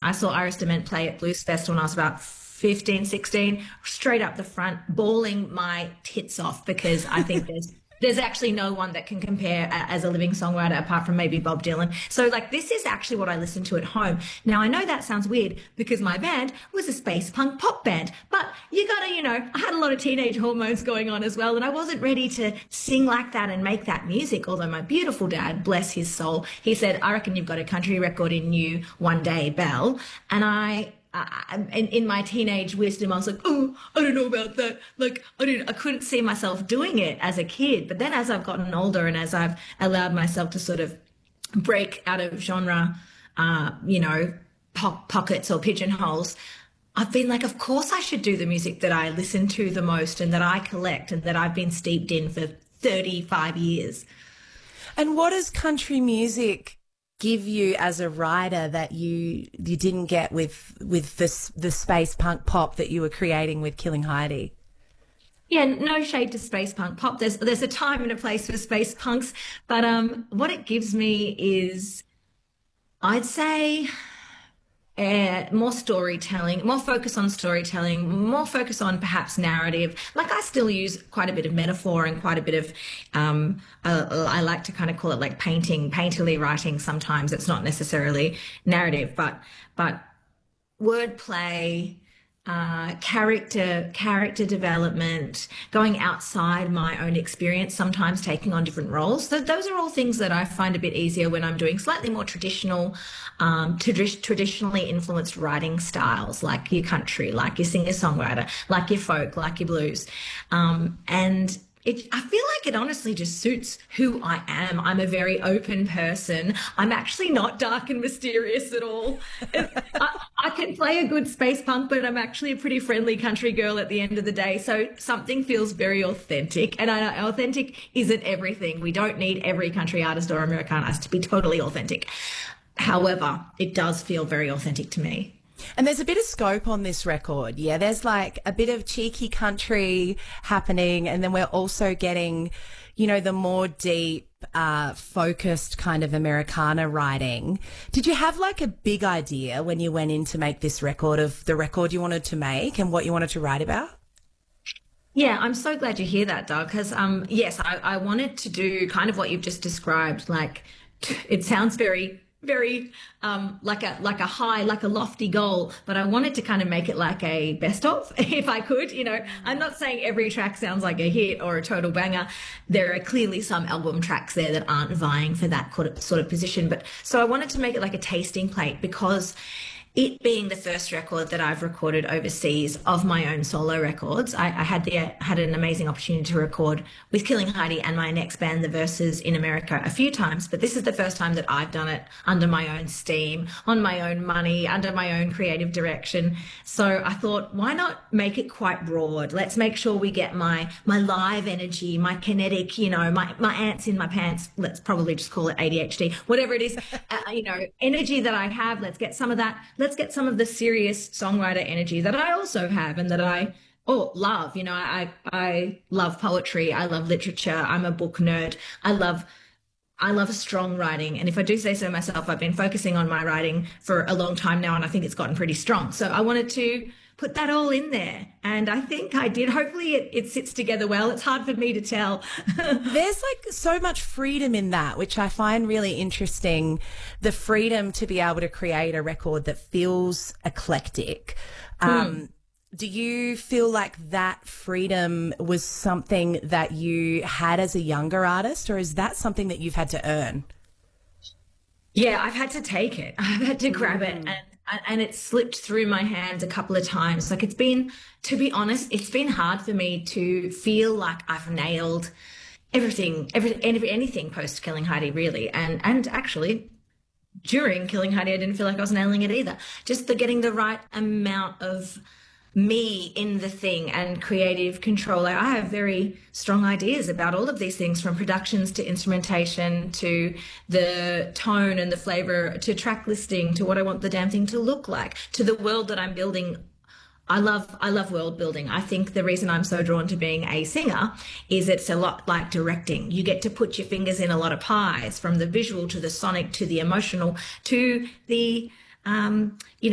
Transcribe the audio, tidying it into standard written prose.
I saw Iris DeMent play at Blues Fest when I was about 15, 16, straight up the front, bawling my tits off because I think there's actually no one that can compare as a living songwriter apart from maybe Bob Dylan. So like this is actually what I listen to at home. Now I know that sounds weird because my band was a space punk pop band, but you gotta, I had a lot of teenage hormones going on as well, and I wasn't ready to sing like that and make that music. Although my beautiful dad, bless his soul, he said, I reckon you've got a country record in you one day, Belle. And in my teenage wisdom, I was like, oh, I don't know about that. Like, I couldn't see myself doing it as a kid. But then as I've gotten older and as I've allowed myself to sort of break out of genre, pockets or pigeonholes, I've been like, of course I should do the music that I listen to the most and that I collect and that I've been steeped in for 35 years. And what does country music give you as a writer that you didn't get with the space punk pop that you were creating with Killing Heidi? Yeah, no shade to space punk pop. There's a time and a place for space punks, but what it gives me is, I'd say, more storytelling, more focus on storytelling, more focus on perhaps narrative. Like I still use quite a bit of metaphor and quite a bit of, I like to kind of call it like painterly writing sometimes. It's not necessarily narrative, but wordplay, character development, going outside my own experience, sometimes taking on different roles. So those are all things that I find a bit easier when I'm doing slightly more traditionally influenced writing styles, like your country, like your singer-songwriter, like your folk, like your blues. And I feel like it honestly just suits who I am. I'm a very open person. I'm actually not dark and mysterious at all. I can play a good space punk, but I'm actually a pretty friendly country girl at the end of the day. So something feels very authentic. And I know authentic isn't everything. We don't need every country artist or American artist to be totally authentic. However, it does feel very authentic to me. And there's a bit of scope on this record. Yeah, there's like a bit of cheeky country happening. And then we're also getting, the more deep, focused kind of Americana writing. Did you have like a big idea when you went in to make this record of the record you wanted to make and what you wanted to write about? Yeah, I'm so glad you hear that, Doug, because yes, I wanted to do kind of what you've just described. Like, it sounds very like a lofty goal, but I wanted to kind of make it like a best of, if I could. I'm not saying every track sounds like a hit or a total banger. There are clearly some album tracks there that aren't vying for that sort of position, but so I wanted to make it like a tasting plate, because it being the first record that I've recorded overseas of my own solo records, I had an amazing opportunity to record with Killing Heidi and my next band, The Verses, in America a few times, but this is the first time that I've done it under my own steam, on my own money, under my own creative direction. So I thought, why not make it quite broad? Let's make sure we get my live energy, my kinetic, my ants in my pants. Let's probably just call it ADHD, whatever it is, energy that I have. Let's get some of that. Let's get some of the serious songwriter energy that I also have and that I love. I love poetry. I love literature. I'm a book nerd. I love strong writing. And if I do say so myself, I've been focusing on my writing for a long time now, and I think it's gotten pretty strong. So I wanted to put that all in there. And I think I did. Hopefully it sits together well. It's hard for me to tell. There's like so much freedom in that, which I find really interesting. The freedom to be able to create a record that feels eclectic. Do you feel like that freedom was something that you had as a younger artist, or is that something that you've had to earn? Yeah, I've had to take it. I've had to grab it, and it slipped through my hands a couple of times. Like, it's been, to be honest, it's been hard for me to feel like I've nailed anything post Killing Heidi, really. And actually, during Killing Heidi, I didn't feel like I was nailing it either. Just getting the right amount of me in the thing and creative control. Like, I have very strong ideas about all of these things, from productions to instrumentation to the tone and the flavor to track listing to what I want the damn thing to look like to the world that I'm building. I love world building. I think the reason I'm so drawn to being a singer is it's a lot like directing. You get to put your fingers in a lot of pies, from the visual to the sonic to the emotional to the